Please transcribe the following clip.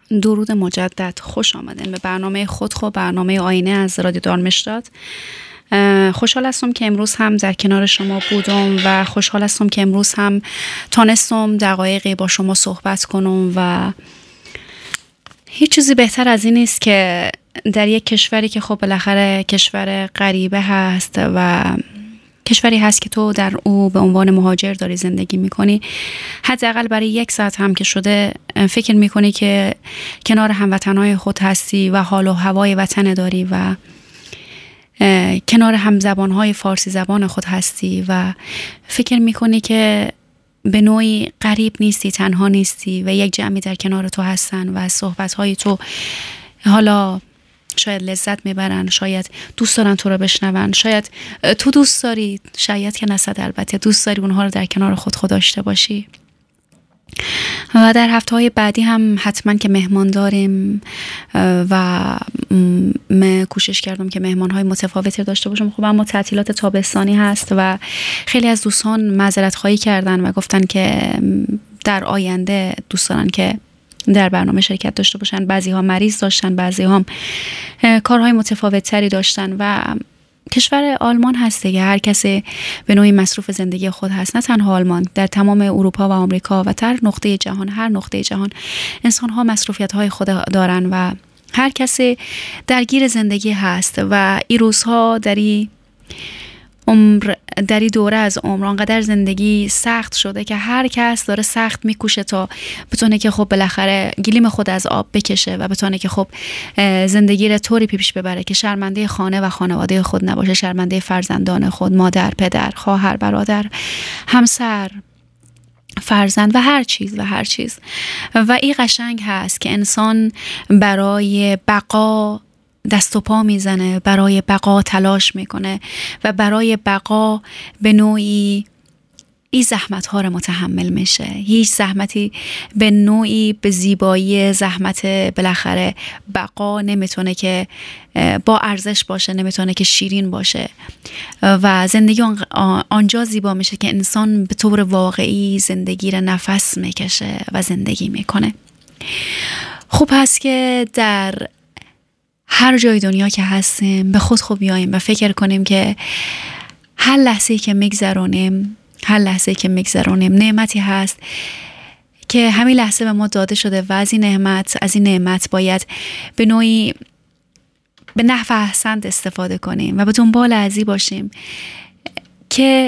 درود مجدد. خوش آمدین به برنامه خودخو، برنامه آینه از رادیو دارمشتات. خوشحال هستم که امروز هم در کنار شما بودم و خوشحال هستم که امروز هم تانستم دقایقی با شما صحبت کنم و هیچ چیزی بهتر از این نیست که در یک کشوری که خب بالاخره کشور غریبه هست و کشوری هست که تو در او به عنوان مهاجر داری زندگی میکنی، حداقل برای 1 ساعت هم که شده فکر میکنی که کنار هموطنهای خود هستی و حال و هوای وطن داری و کنار هم زبانهای فارسی زبان خود هستی و فکر میکنی که به نوعی غریب نیستی، تنها نیستی و یک جمعی در کنار تو هستن و صحبتهای تو حالا شاید لذت میبرن، شاید دوست دارن تو رو بشنون، شاید تو دوست داری، شاید که نصد البته دوست داری اونها رو در کنار خود داشته باشی. و در هفته‌های بعدی هم حتما که مهمان داریم و من کوشش کردم که مهمان‌های متفاوتی داشته باشم. خب اما تعطیلات تابستانی هست و خیلی از دوستان معذرت خواهی کردن و گفتن که در آینده دوست دارن که در برنامه شرکت داشته باشن. بعضی ها مریض داشتن، بعضی ها کارهای متفاوت تری داشتن و کشور آلمان هست دیگه، هر کسی به نوعی مصروف زندگی خود هست، نه تنها آلمان، در تمام اروپا و آمریکا و در نقطه جهان، هر نقطه جهان انسان ها مسئولیت های خود دارن و هر کسی درگیر زندگی هست و این روزها در دوره از عمر انقدر زندگی سخت شده که هر کس داره سخت میکوشه تا بتونه که خب بالاخره گلیم خود از آب بکشه و بتونه که خب زندگی رو طوری پیش ببره که شرمنده خانه و خانواده خود نباشه، شرمنده فرزندان خود، مادر، پدر، خواهر، برادر، همسر، فرزند و هر چیز. و این قشنگ هست که انسان برای بقا دست و پا میزنه، برای بقا تلاش میکنه و برای بقا به نوعی این زحمت ها رو متحمل میشه. هیچ زحمتی به نوعی به زیبایی زحمت بالاخره بقا نمیتونه که با ارزش باشه، نمیتونه که شیرین باشه و زندگی آنجا زیبا میشه که انسان به طور واقعی زندگی رو نفس میکشه و زندگی میکنه. خوب هست که در هر جای دنیا که هستیم به خود خوب بیاییم و فکر کنیم که هر لحظه‌ای که میگذرونیم نعمتی هست که همین لحظه به ما داده شده و از این نعمت باید به نوعی به نحو احسن استفاده کنیم و به دنبال ازی باشیم که